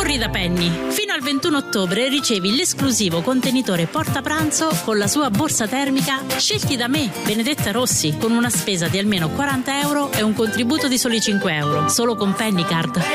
Corri da Penny. Fino al 21 ottobre ricevi l'esclusivo contenitore portapranzo con la sua borsa termica scelti da me, Benedetta Rossi, con una spesa di almeno 40 euro e un contributo di soli 5 euro, solo con Pennycard.